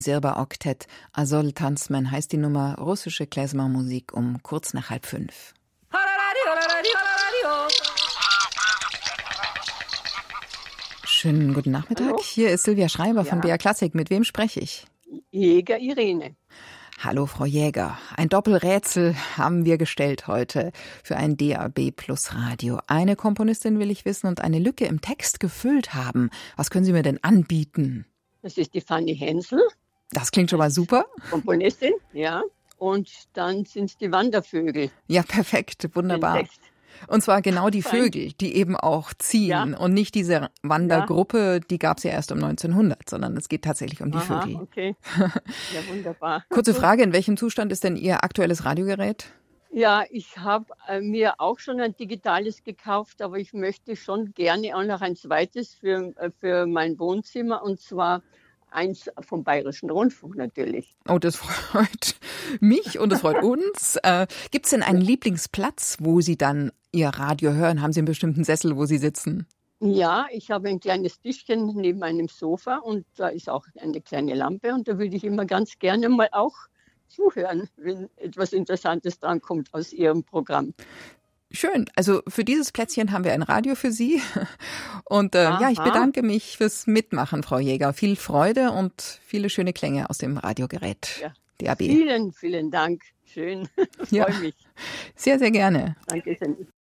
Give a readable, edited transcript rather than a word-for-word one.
Sirba-Oktett, Azol Tanzman heißt die Nummer, russische Klezmer-Musik um kurz nach 4:30. Schönen guten Nachmittag. Hallo? Hier ist Silvia Schreiber von Ja. BR Klassik. Mit wem spreche ich? Jäger Irene. Hallo, Frau Jäger. Ein Doppelrätsel haben wir gestellt heute für ein DAB Plus Radio. Eine Komponistin will ich wissen und eine Lücke im Text gefüllt haben. Was können Sie mir denn anbieten? Das ist die Fanny Hensel, Das klingt schon mal super. Komponistin, ja. Und dann sind es die Wandervögel. Ja, perfekt. Wunderbar. Den Text. Und zwar genau die Fein. Vögel, die eben auch ziehen Ja. und nicht diese Wandergruppe, die gab es ja erst um 1900, sondern es geht tatsächlich um die Aha, Vögel. okay. Ja, wunderbar. Kurze Frage, in welchem Zustand ist denn Ihr aktuelles Radiogerät? Ja, ich habe mir auch schon ein digitales gekauft, aber ich möchte schon gerne auch noch ein zweites für mein Wohnzimmer, und zwar eins vom Bayerischen Rundfunk natürlich. Oh, das freut mich und das freut uns. Gibt es denn einen Lieblingsplatz, wo Sie dann Ihr Radio hören? Haben Sie einen bestimmten Sessel, wo Sie sitzen? Ja, ich habe ein kleines Tischchen neben meinem Sofa und da ist auch eine kleine Lampe, und da würde ich immer ganz gerne mal auch zuhören, wenn etwas Interessantes drankommt aus Ihrem Programm. Schön. Also für dieses Plätzchen haben wir ein Radio für Sie. Und ja, ich Aha. bedanke mich fürs Mitmachen, Frau Jäger. Viel Freude und viele schöne Klänge aus dem Radiogerät Ja. DAB. Vielen, vielen Dank. Schön. Ja. Freue mich. Sehr, sehr gerne. Danke sehr.